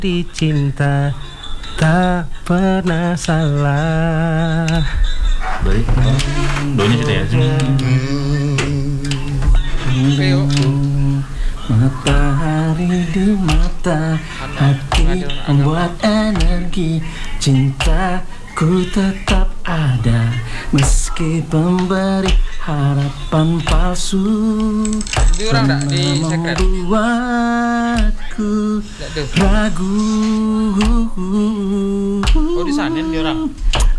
di cinta tak pernah salah. Baik. Doanya gitu ya. Matahari di mata hati membuat energi cintaku tetap ada meski pemberi harapan palsu pernah membuatku ragu. Oh di sana dia orang.